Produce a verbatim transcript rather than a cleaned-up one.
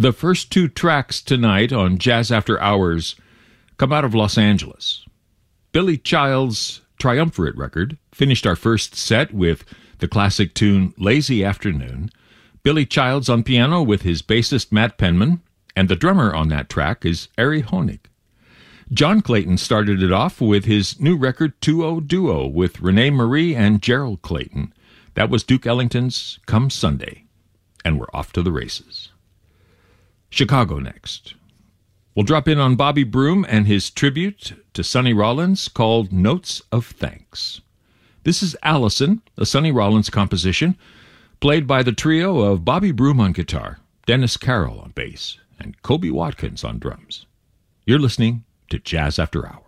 The first two tracks tonight on Jazz After Hours come out of Los Angeles. Billy Child's triumvirate record finished our first set with the classic tune Lazy Afternoon. Billy Child's on piano with his bassist Matt Penman, and the drummer on that track is Ari Honig. John Clayton started it off with his new record two-oh Duo with Renee Marie and Gerald Clayton. That was Duke Ellington's Come Sunday, and we're off to the races. Chicago next. We'll drop in on Bobby Broom and his tribute to Sonny Rollins called Notes of Thanks. This is Allison, a Sonny Rollins composition, played by the trio of Bobby Broom on guitar, Dennis Carroll on bass, and Kobe Watkins on drums. You're listening to Jazz After Hours.